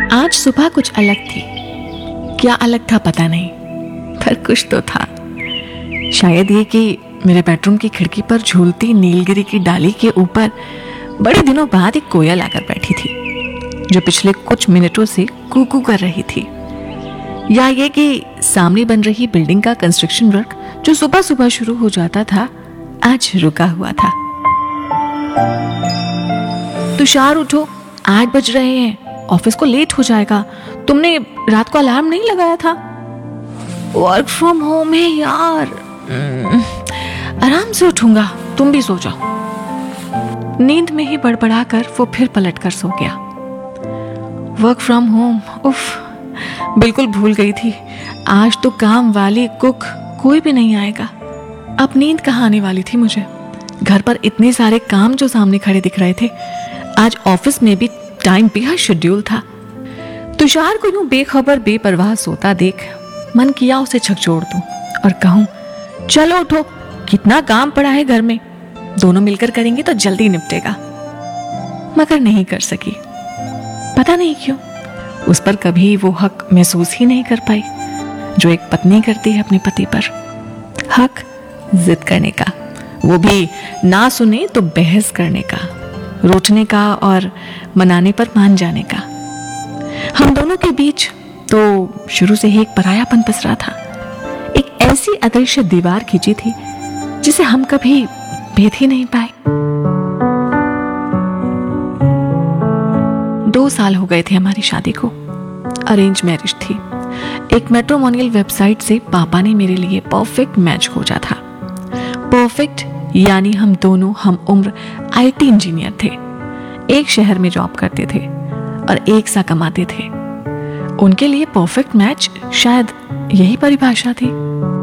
आज सुबह कुछ अलग थी। क्या अलग था पता नहीं, पर कुछ तो था। शायद ये कि मेरे बेडरूम की खिड़की पर झूलती नीलगिरी की डाली के ऊपर बड़े दिनों बाद एक कोयल आकर बैठी थी, जो पिछले कुछ मिनटों से कूकू कर रही थी। या ये कि सामने बन रही बिल्डिंग का कंस्ट्रक्शन वर्क जो सुबह सुबह शुरू हो जाता था, आज रुका हुआ था। तुषार उठो, 8 बज रहे हैं, ऑफिस को लेट हो जाएगा। तुमने रात को अलार्म नहीं लगाया था? वर्क फ्रॉम होम है यार, आराम से उठूंगा, तुम भी सो जाओ। नींद में ही बड़बड़ाकर वो फिर पलटकर सो गया। वर्क फ्रॉम होम, उफ, बिल्कुल भूल गई थी। आज तो काम वाली कुक कोई भी नहीं आएगा। अब नींद कहाँ आने वाली थी मुझे? घर पर इतने सारे काम जो सामने खड़े दिख रहे थे। आज ऑफिस में भी टाइम बेहद शेड्यूल था। तुषार को यूं बेखबर बेपरवाह सोता देख मन किया उसे झकझोर दूं और कहूं, चलो उठो, कितना काम पड़ा है घर में, दोनों मिलकर करेंगे तो जल्दी निपटेगा। मगर नहीं कर सकी। पता नहीं क्यों, उस पर कभी वो हक महसूस ही नहीं कर पाई जो एक पत्नी करती है अपने पति पर। हक जिद करने का, वो भी ना सुने तो बहस करने का, रोकने का और मनाने पर मान जाने का। हम दोनों के बीच तो शुरू से ही एक परायापन पसरा था। एक ऐसी अदृश्य दीवार खींची थी जिसे हम कभी भेद ही नहीं पाए। 2 साल हो गए थे हमारी शादी को। अरेंज मैरिज थी। एक मैट्रिमोनियल वेबसाइट से पापा ने मेरे लिए परफेक्ट मैच खोजा था। परफेक्ट यानी हम दोनों हम उम्र IT इंजीनियर थे, एक शहर में जॉब करते थे और एक सा कमाते थे। उनके लिए परफेक्ट मैच शायद यही परिभाषा थी।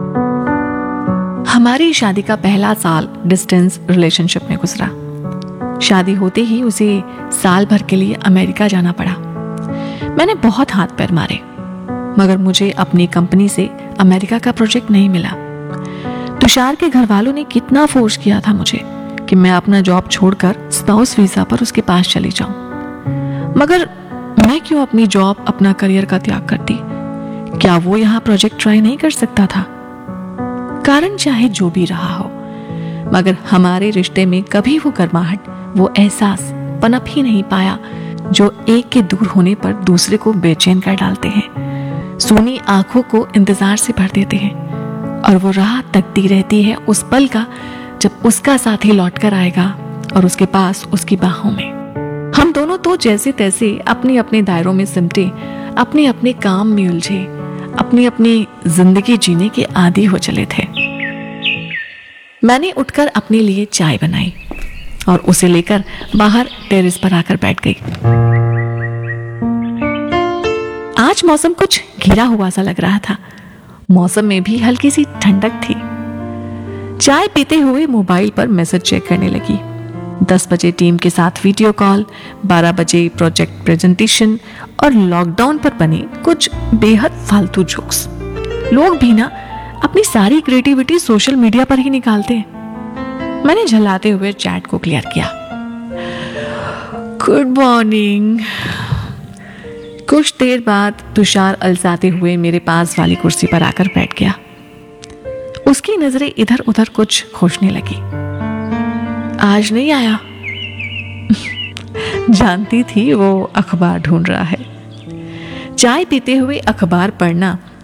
हमारी शादी का पहला साल डिस्टेंस रिलेशनशिप में गुजरा। शादी होते ही उसे साल भर के लिए अमेरिका जाना पड़ा। मैंने बहुत हाथ पैर मारे, मगर मुझे अपनी कंपनी से अमेरिका का प्रोजेक्ट नहीं मिला। तुषार के घर वालों ने कितना फोर्स किया था मुझे कि मैं अपना जॉब छोड़कर स्पाउस वीजा पर उसके पास चली जाऊं। मगर मैं क्यों अपनी जॉब, अपना करियर का त्याग करती? क्या वो यहाँ प्रोजेक्ट ट्राई नहीं कर सकता था? कारण चाहे जो भी रहा हो, मगर हमारे रिश्ते में कभी वो गर्माहट, वो एहसास पनप ही नहीं पाया जो एक के दूर होने पर दूसरे को बेचैन कर डालते हैं, सूनी आंखों को इंतजार से भर देते हैं और वो राह तकती रहती है उस पल का जब उसका साथी लौटकर आएगा और उसके पास उसकी बाहों में। हम दोनों तो जैसे तैसे अपने अपने दायरों में सिमटे, अपने अपने काम में उलझे, अपनी अपनी जिंदगी जीने के आदी हो चले थे। मैंने उठकर अपने लिए चाय बनाई और उसे लेकर बाहर टेरेस पर आकर बैठ गई। आज मौसम कुछ घिरा हुआ सा लग रहा था। मौसम में भी हल्की सी ठंडक थी। चाय पीते हुए मोबाइल पर मैसेज चेक करने लगी। 10 बजे टीम के साथ वीडियो कॉल, 12 बजे प्रोजेक्ट प्रेजेंटेशन और लॉकडाउन पर बने कुछ बेहद फालतू जोक्स। लोग भी ना अपनी सारी क्रिएटिविटी सोशल मीडिया पर ही निकालते हैं। मैंने झल्लाते हुए चैट को क्लियर किया। Good morning. कुछ देर बाद तुषार अलसाते हुए मेरे पास वाली कुर्सी पर आकर बैठ गया। उसकी नजरें इधर उधर कुछ खोजने लगी। आज नहीं आया? जानती थी वो अखबार ढूंढ रहा है। चाय पीते हुए अखबार पढ़ना